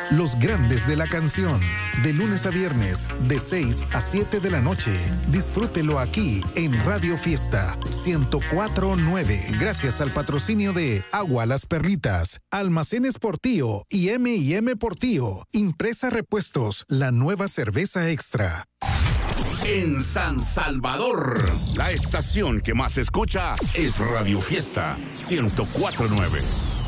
Los grandes de la canción, de lunes a viernes, de 6 a 7 de la noche. Disfrútelo aquí en Radio Fiesta 104.9. Gracias al patrocinio de Agua Las Perlitas, Almacenes Portillo y M&M Portillo. Impresa Repuestos, la nueva cerveza extra. En San Salvador, la estación que más se escucha es Radio Fiesta 104.9.